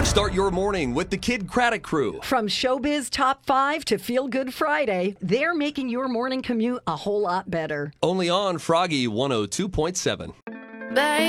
Start your morning with the Kid Craddock Crew. From Showbiz Top 5 to Feel Good Friday, they're making your morning commute a whole lot better. Only on Froggy 102.7. Baby.